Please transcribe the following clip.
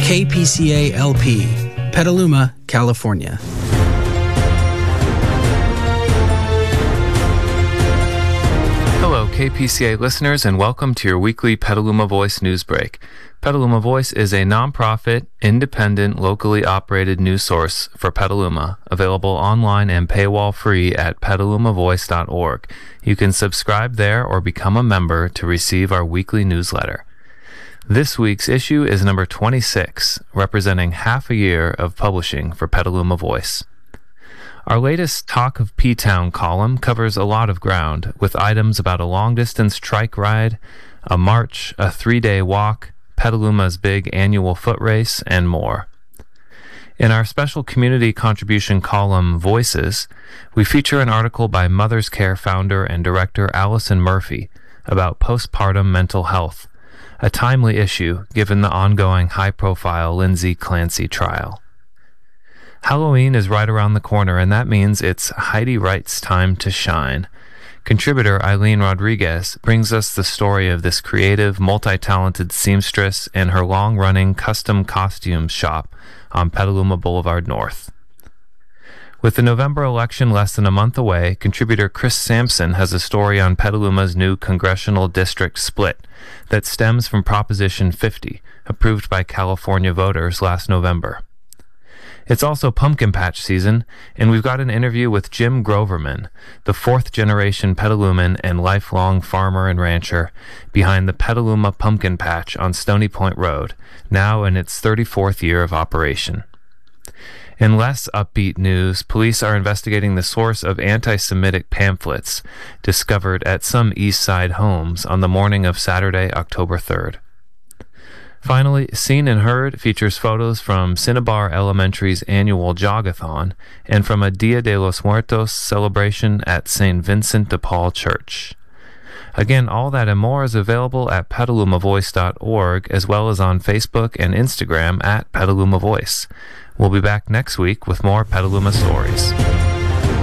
KPCA LP, Petaluma, California. Hello, KPCA listeners, and welcome to your weekly Petaluma Voice news break. Petaluma Voice is a nonprofit, independent, locally operated news source for Petaluma, available online and paywall-free at petalumavoice.org. You can subscribe there or become a member to receive our weekly newsletter. This week's issue is number 26, representing half a year of publishing for Petaluma Voice. Our latest Talk of P-Town column covers a lot of ground, with items about a long-distance trike ride, a march, a 3-day walk, Petaluma's big annual foot race, and more. In our special community contribution column, Voices, we feature an article by Mother's Care founder and director Allison Murphy about postpartum mental health, a timely issue given the ongoing high-profile Lindsay Clancy trial. Halloween is right around the corner, and that means it's Heidi Wright's time to shine. Contributor Eileen Rodriguez brings us the story of this creative, multi-talented seamstress and her long-running custom costumes shop on Petaluma Boulevard North. With the November election less than a month away, contributor Chris Sampson has a story on Petaluma's new congressional district split that stems from Proposition 50, approved by California voters last November. It's also pumpkin patch season, and we've got an interview with Jim Groverman, the fourth-generation Petaluman and lifelong farmer and rancher behind the Petaluma Pumpkin Patch on Stony Point Road, now in its 34th year of operation. In less upbeat news, police are investigating the source of anti-Semitic pamphlets discovered at some East Side homes on the morning of Saturday, October 3rd. Finally, Seen and Heard features photos from Cinnabar Elementary's annual Jogathon and from a Dia de los Muertos celebration at St. Vincent de Paul Church. Again, all that and more is available at petalumavoice.org, as well as on Facebook and Instagram at Petaluma Voice. We'll be back next week with more Petaluma stories.